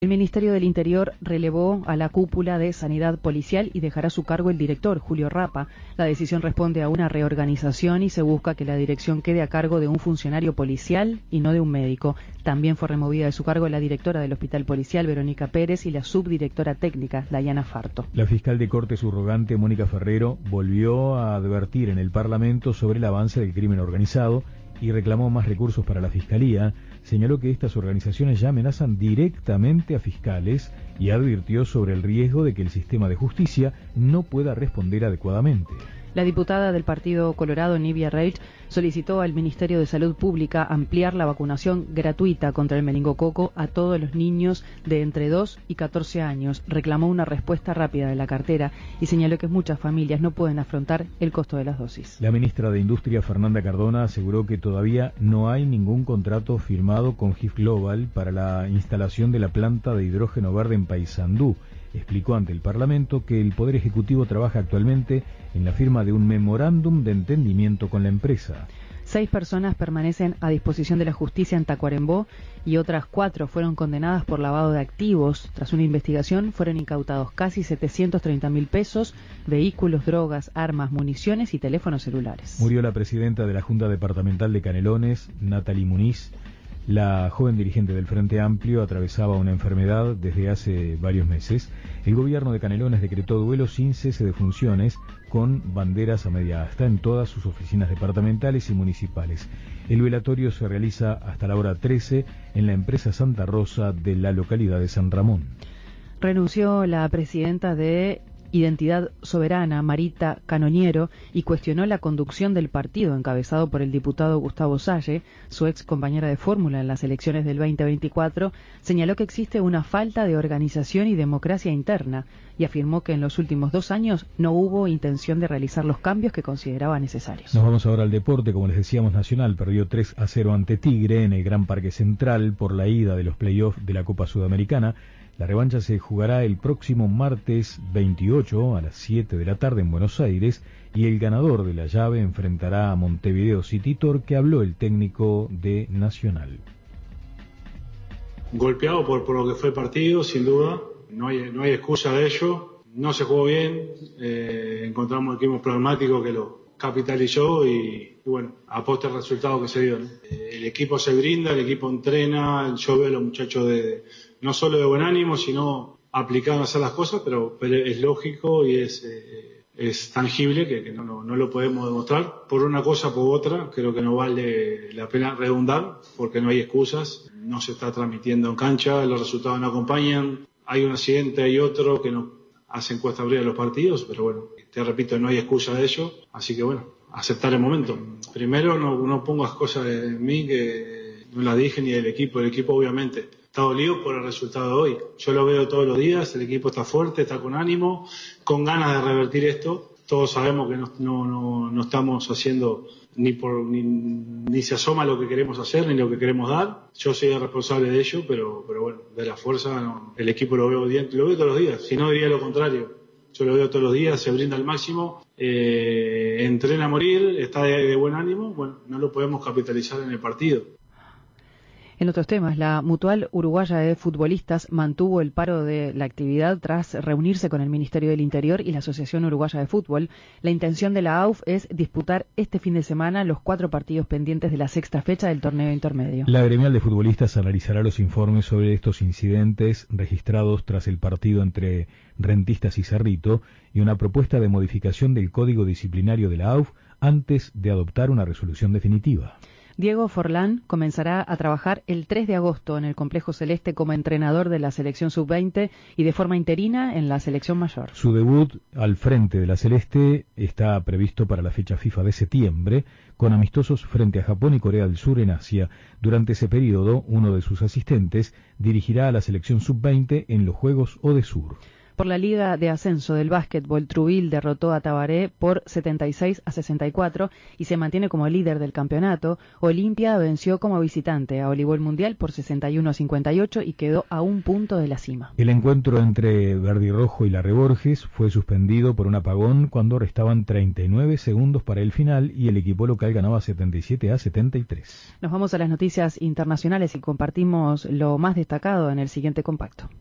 El Ministerio del Interior relevó a la cúpula de Sanidad Policial y dejará a su cargo el director, Julio Rapa. La decisión responde a una reorganización y se busca que la dirección quede a cargo de un funcionario policial y no de un médico. También fue removida de su cargo la directora del Hospital Policial, Verónica Pérez, y la subdirectora técnica, Dayana Farto. La fiscal de Corte subrogante, Mónica Ferrero, volvió a advertir en el Parlamento sobre el avance del crimen organizado y reclamó más recursos para la Fiscalía. Señaló que estas organizaciones ya amenazan directamente a fiscales y advirtió sobre el riesgo de que el sistema de justicia no pueda responder adecuadamente. La diputada del Partido Colorado, Nivia Reich, solicitó al Ministerio de Salud Pública ampliar la vacunación gratuita contra el meningococo a todos los niños de entre 2 y 14 años. Reclamó una respuesta rápida de la cartera y señaló que muchas familias no pueden afrontar el costo de las dosis. La ministra de Industria, Fernanda Cardona, aseguró que todavía no hay ningún contrato firmado con GIF Global para la instalación de la planta de hidrógeno verde en Paysandú. Explicó ante el Parlamento que el Poder Ejecutivo trabaja actualmente en la firma de un memorándum de entendimiento con la empresa. 6 personas permanecen a disposición de la justicia en Tacuarembó y otras 4 fueron condenadas por lavado de activos. Tras una investigación fueron incautados casi 730.000 pesos, vehículos, drogas, armas, municiones y teléfonos celulares. Murió la presidenta de la Junta Departamental de Canelones, Natalie Muniz. La joven dirigente del Frente Amplio atravesaba una enfermedad desde hace varios meses. El gobierno de Canelones decretó duelo sin cese de funciones con banderas a media asta en todas sus oficinas departamentales y municipales. El velatorio se realiza hasta la hora 13 en la empresa Santa Rosa de la localidad de San Ramón. Renunció la presidenta de Identidad Soberana, Marita Canoniero, y cuestionó la conducción del partido encabezado por el diputado Gustavo Salle. Su ex compañera de fórmula en las elecciones del 2024 señaló que existe una falta de organización y democracia interna y afirmó que en los últimos 2 años no hubo intención de realizar los cambios que consideraba necesarios. Nos vamos ahora al deporte. Como les decíamos, Nacional perdió 3-0 ante Tigre en el Gran Parque Central por la ida de los playoffs de la Copa Sudamericana. La revancha se jugará el próximo martes 28 a las 7 de la tarde en Buenos Aires y el ganador de la llave enfrentará a Montevideo City Torque. Habló el técnico de Nacional. Golpeado por lo que fue el partido, sin duda, no hay excusa de ello, no se jugó bien, encontramos un equipo pragmático que lo capitalizó y bueno, aposta el resultado que se dio, ¿no? El equipo se brinda, el equipo entrena, yo veo a los muchachos no solo de buen ánimo, sino aplicados a hacer las cosas, pero es lógico y es tangible que no lo podemos demostrar. Por una cosa, por otra, creo que no vale la pena redundar, porque no hay excusas, no se está transmitiendo en cancha, los resultados no acompañan, hay un accidente, hay otro que nos hacen cuesta abrir los partidos, pero bueno, te repito, no hay excusa de ello, así que bueno, aceptar el momento. Primero, no pongas cosas de mí que no las dije ni del equipo. El equipo obviamente está dolido por el resultado de hoy. Yo lo veo todos los días, el equipo está fuerte, está con ánimo, con ganas de revertir esto. Todos sabemos que no estamos haciendo ni se asoma lo que queremos hacer, ni lo que queremos dar. Yo soy el responsable de ello, pero bueno, de la fuerza, no. El equipo lo veo todos los días, si no diría lo contrario. Yo lo veo todos los días, se brinda al máximo, entrena a morir, está de buen ánimo. Bueno, no lo podemos capitalizar en el partido. En otros temas, la Mutual Uruguaya de Futbolistas mantuvo el paro de la actividad tras reunirse con el Ministerio del Interior y la Asociación Uruguaya de Fútbol. La intención de la AUF es disputar este fin de semana los 4 partidos pendientes de la 6ª fecha del torneo intermedio. La gremial de futbolistas analizará los informes sobre estos incidentes registrados tras el partido entre Rentistas y Cerrito y una propuesta de modificación del Código Disciplinario de la AUF antes de adoptar una resolución definitiva. Diego Forlán comenzará a trabajar el 3 de agosto en el Complejo Celeste como entrenador de la selección sub-20 y de forma interina en la selección mayor. Su debut al frente de la Celeste está previsto para la fecha FIFA de septiembre, con amistosos frente a Japón y Corea del Sur en Asia. Durante ese periodo, uno de sus asistentes dirigirá a la selección sub-20 en los Juegos Odesur. Por la Liga de Ascenso del Básquetbol, Trubil derrotó a Tabaré por 76-64 y se mantiene como líder del campeonato. Olimpia venció como visitante a Voleibol Mundial por 61-58 y quedó a un punto de la cima. El encuentro entre Verdirrojo y Larre Borges fue suspendido por un apagón cuando restaban 39 segundos para el final y el equipo local ganaba 77-73. Nos vamos a las noticias internacionales y compartimos lo más destacado en el siguiente compacto.